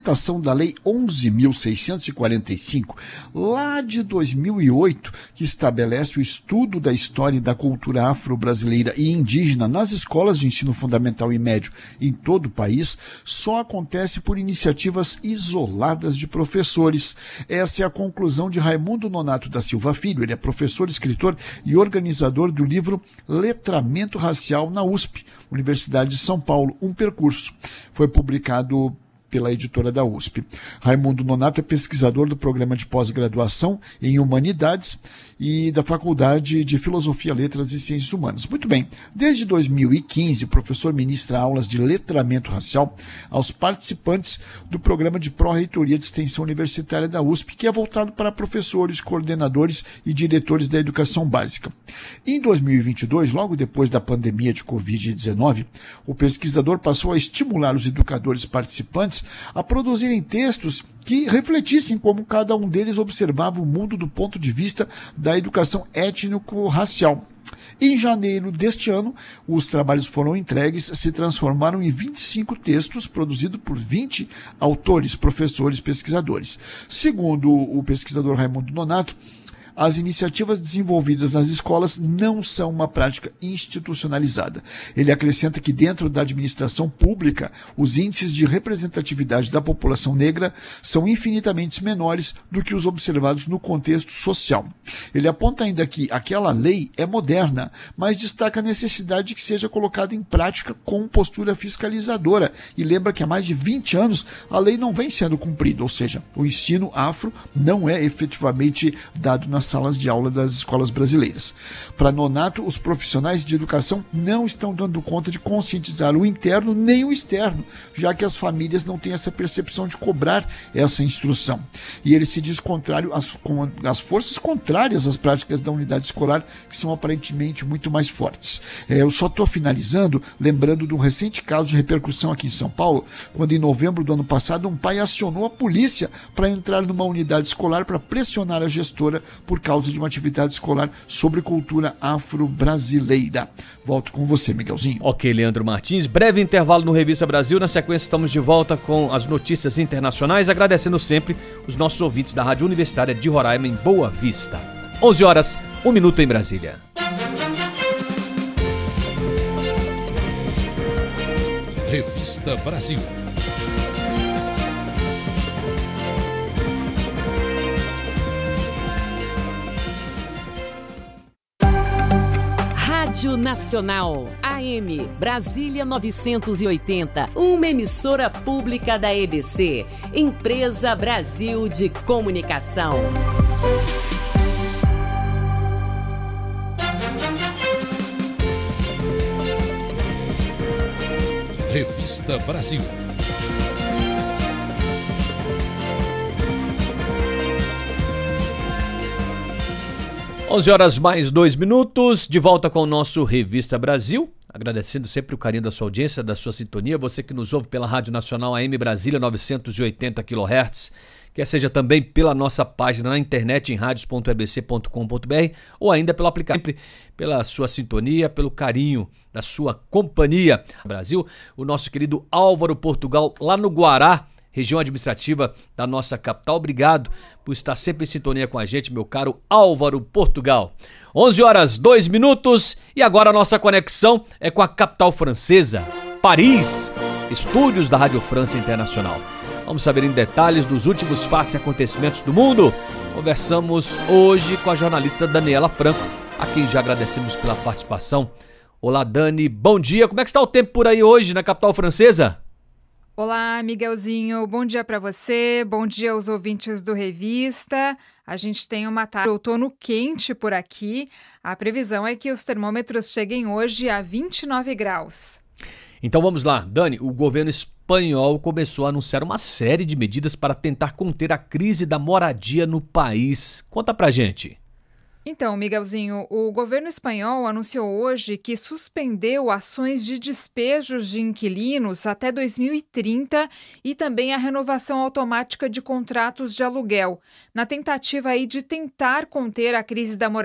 Da Lei 11.645, lá de 2008, que estabelece o estudo da história e da cultura afro-brasileira e indígena nas escolas de ensino fundamental e médio em todo o país, só acontece por iniciativas isoladas de professores. Essa é a conclusão de Raimundo Nonato da Silva Filho. Ele é professor, escritor e organizador do livro Letramento Racial na USP, Universidade de São Paulo, um percurso. Foi publicado pela editora da USP. Raimundo Nonato é pesquisador do programa de pós-graduação em Humanidades e da Faculdade de Filosofia, Letras e Ciências Humanas. Muito bem, desde 2015, o professor ministra aulas de letramento racial aos participantes do programa de pró-reitoria de extensão universitária da USP, que é voltado para professores, coordenadores e diretores da educação básica. Em 2022, logo depois da pandemia de Covid-19, o pesquisador passou a estimular os educadores participantes a produzirem textos que refletissem como cada um deles observava o mundo do ponto de vista da educação étnico-racial. Em janeiro deste ano, os trabalhos foram entregues, se transformaram em 25 textos produzidos por 20 autores, professores, pesquisadores. Segundo o pesquisador Raimundo Nonato, as iniciativas desenvolvidas nas escolas não são uma prática institucionalizada. Ele acrescenta que dentro da administração pública, os índices de representatividade da população negra são infinitamente menores do que os observados no contexto social. Ele aponta ainda que aquela lei é moderna, mas destaca a necessidade de que seja colocada em prática com postura fiscalizadora e lembra que há mais de 20 anos a lei não vem sendo cumprida, ou seja, o ensino afro não é efetivamente dado nas salas de aula das escolas brasileiras. Para Nonato, os profissionais de educação não estão dando conta de conscientizar o interno nem o externo, já que as famílias não têm essa percepção de cobrar essa instrução. E ele se diz contrário às forças contrárias às práticas da unidade escolar, que são aparentemente muito mais fortes. Eu só estou finalizando lembrando de um recente caso de repercussão aqui em São Paulo, quando em novembro do ano passado um pai acionou a polícia para entrar numa unidade escolar para pressionar a gestora por causa de uma atividade escolar sobre cultura afro-brasileira. Volto com você, Miguelzinho. Ok, Leandro Martins. Breve intervalo no Revista Brasil. Na sequência, estamos de volta com as notícias internacionais, agradecendo sempre os nossos ouvintes da Rádio Universitária de Roraima, em Boa Vista. 11 horas, 1 minuto em Brasília. Revista Brasil. Rádio Nacional, AM, Brasília 980, uma emissora pública da EBC, Empresa Brasil de Comunicação. Revista Brasil. Onze horas mais 2 minutos, de volta com o nosso Revista Brasil, agradecendo sempre o carinho da sua audiência, da sua sintonia, você que nos ouve pela Rádio Nacional AM Brasília 980 kHz, quer seja também pela nossa página na internet em radios.ebc.com.br ou ainda pelo aplicativo, pela sua sintonia, pelo carinho da sua companhia. Brasil, o nosso querido Álvaro Portugal, lá no Guará, região administrativa da nossa capital. Obrigado por estar sempre em sintonia com a gente, meu caro Álvaro Portugal. 11 horas 2 minutos e agora a nossa conexão é com a capital francesa, Paris, estúdios da Rádio França Internacional. Vamos saber em detalhes dos últimos fatos e acontecimentos do mundo. Conversamos hoje com a jornalista Daniela Franco, a quem já agradecemos pela participação. Olá, Dani, bom dia. Como é que está o tempo por aí hoje na capital francesa? Olá, Miguelzinho, bom dia para você, bom dia aos ouvintes do Revista. A gente tem uma tarde de outono quente por aqui. A previsão é que os termômetros cheguem hoje a 29 graus. Então vamos lá, Dani, o governo espanhol começou a anunciar uma série de medidas para tentar conter a crise da moradia no país. Conta pra gente. Então, Miguelzinho, o governo espanhol anunciou hoje que suspendeu ações de despejos de inquilinos até 2030 e também a renovação automática de contratos de aluguel, na tentativa aí de tentar conter a crise da moradia